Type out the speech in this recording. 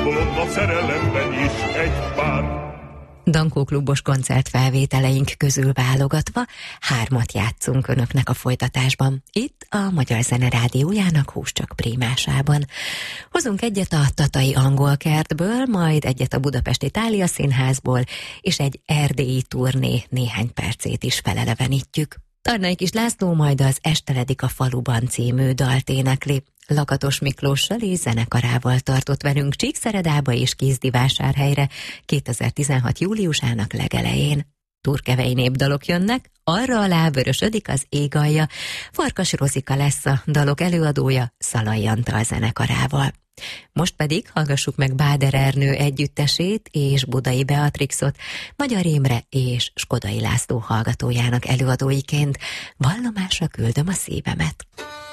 bolond a szerelemben is egy pár. Dankó klubos koncertfelvételeink közül válogatva 3 játszunk önöknek a folytatásban. Itt a Magyar Zene Rádiójának Húscsök prímásában. Hozunk egyet a tatai angol kertből, majd egyet a Budapesti Thália Színházból, és egy erdélyi turné néhány percét is felelevenítjük. Tarnai Kis László majd az Esteledik a faluban című dalt énekli. Lakatos Miklóssal és zenekarával tartott velünk Csíkszeredába és Kézdivásárhelyre 2016. júliusának legelején. Turkevei népdalok jönnek, arra alá vörösödik az ég alja. Farkas Rozika lesz a dalok előadója Szalai Antal zenekarával. Most pedig hallgassuk meg Báder Ernő együttesét és Budai Beatrixot, Magyar Imre és Skodai László hallgatójának előadóiként. Vallomásra küldöm a szívemet.